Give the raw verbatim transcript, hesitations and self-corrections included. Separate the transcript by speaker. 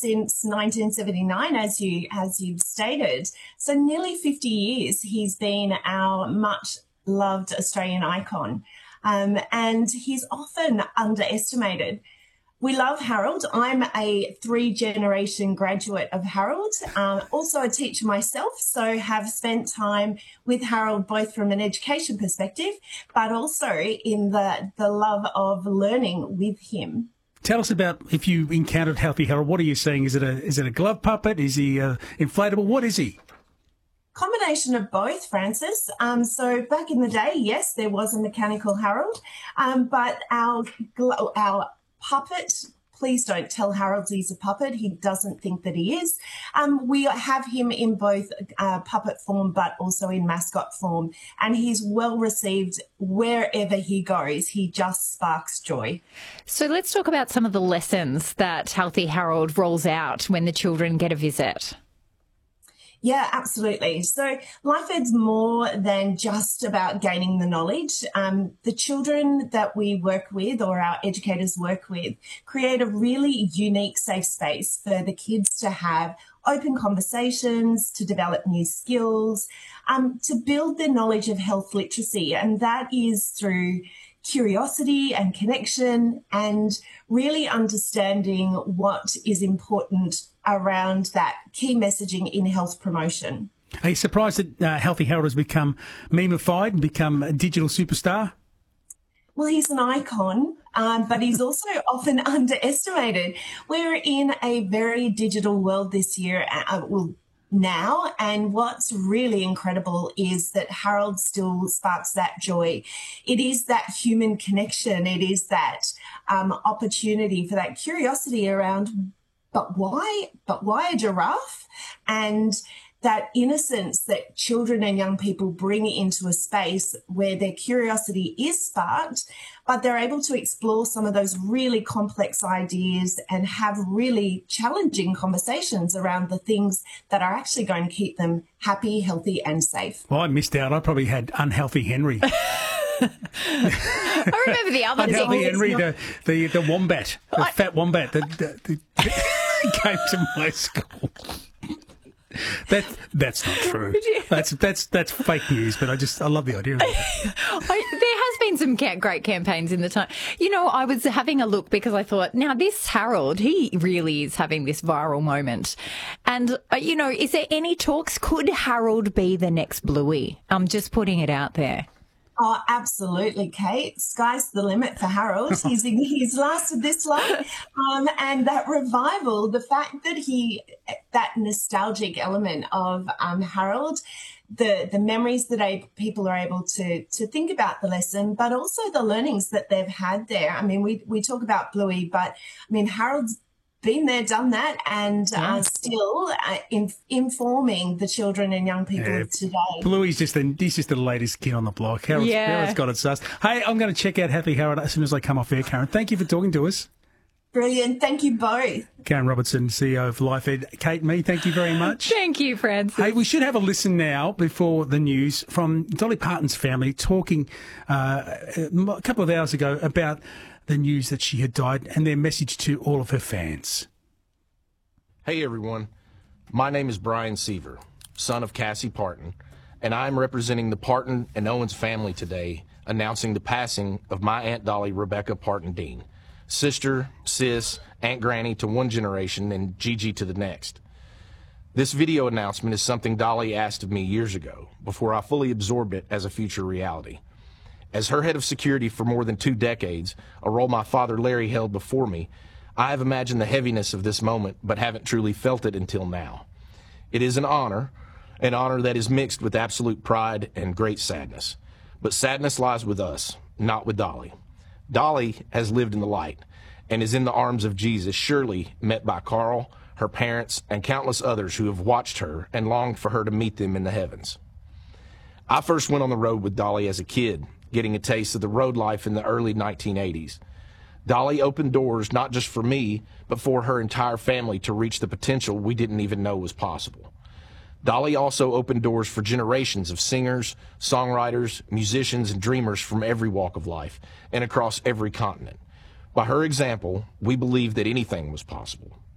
Speaker 1: since nineteen seventy-nine, as you as you've stated. So nearly fifty years he's been our much loved Australian icon, um, and he's often underestimated. We love Harold. I'm a three-generation graduate of Harold, um, also a teacher myself, so have spent time with Harold both from an education perspective, but also in the, the love of learning with him.
Speaker 2: Tell us about if you encountered Healthy Harold. What are you seeing? Is it a is it a glove puppet? Is he uh, inflatable? What is he?
Speaker 1: Combination of both, Francis. Um, so back in the day, yes, there was a mechanical Harold, um, but our our puppet, please don't tell Harold he's a puppet. He doesn't think that he is. Um, we have him in both uh, puppet form but also in mascot form, and he's well received wherever he goes. He just sparks joy.
Speaker 3: So let's talk about some of the lessons that Healthy Harold rolls out when the children get a visit.
Speaker 1: Yeah, absolutely. So Life Ed's more than just about gaining the knowledge. Um, the children that we work with or our educators work with create a really unique safe space for the kids to have open conversations, to develop new skills, um, to build their knowledge of health literacy. And that is through curiosity and connection and really understanding what is important around that key messaging in health promotion.
Speaker 2: Are you surprised that uh, Healthy Harold has become memeified and become a digital superstar?
Speaker 1: Well, he's an icon, um, but he's also often underestimated. We're in a very digital world this year, uh, well, now, and what's really incredible is that Harold still sparks that joy. It is that human connection. It is that um, opportunity for that curiosity around, but why, but why a giraffe? And that innocence that children and young people bring into a space where their curiosity is sparked, but they're able to explore some of those really complex ideas and have really challenging conversations around the things that are actually going to keep them happy, healthy and safe.
Speaker 2: Well, I missed out. I probably had Unhealthy Henry.
Speaker 3: I remember the other
Speaker 2: Unhealthy
Speaker 3: thing.
Speaker 2: Henry, the, the, the wombat, the I... fat wombat that, that, that came to my school. That that's not true. That's that's that's fake news. But I just I love the idea of it.
Speaker 3: I, there has been some ca- great campaigns in the time. You know, I was having a look because I thought, now this Harold, he really is having this viral moment. And uh, you know, is there any talks? Could Harold be the next Bluey? I'm just putting it out there.
Speaker 1: Oh, absolutely, Kate. Sky's the limit for Harold. He's he's lasted this long, um, and that revival, the fact that he, that nostalgic element of um, Harold, the the memories that I, people are able to to think about the lesson, but also the learnings that they've had there. I mean, we we talk about Bluey, but I mean Harold's been there, done that, and
Speaker 2: yeah.
Speaker 1: uh, still uh, in, informing the children and young people
Speaker 2: yeah.
Speaker 1: of today.
Speaker 2: Bluey's just the, he's just the latest kid on the block. Harold's,
Speaker 3: yeah.
Speaker 2: Harold's got it sus. Hey, I'm going to check out Healthy Harold as soon as I come off air, Karen. Thank you for talking to us.
Speaker 1: Brilliant. Thank you both.
Speaker 2: Karen Robertson, C E O of Life Ed. Kate, me, thank you very much.
Speaker 3: Thank you, Francis.
Speaker 2: Hey, we should have a listen now before the news from Dolly Parton's family talking uh, a couple of hours ago about the news that she had died and their message to all of her fans.
Speaker 4: Hey everyone, my name is Brian Seaver, son of Cassie Parton, and I am representing the Parton and Owens family today, announcing the passing of my Aunt Dolly Rebecca Parton Dean, sister, sis, Aunt Granny to one generation and Gigi to the next. This video announcement is something Dolly asked of me years ago, before I fully absorbed it as a future reality. As her head of security for more than two decades, a role my father Larry held before me, I have imagined the heaviness of this moment, but haven't truly felt it until now. It is an honor, an honor that is mixed with absolute pride and great sadness. But sadness lies with us, not with Dolly. Dolly has lived in the light and is in the arms of Jesus, surely met by Carl, her parents, and countless others who have watched her and longed for her to meet them in the heavens. I first went on the road with Dolly as a kid, getting a taste of the road life in the early nineteen eighties. Dolly opened doors not just for me, but for her entire family to reach the potential we didn't even know was possible. Dolly also opened doors for generations of singers, songwriters, musicians, and dreamers from every walk of life and across every continent. By her example, we believed that anything was possible.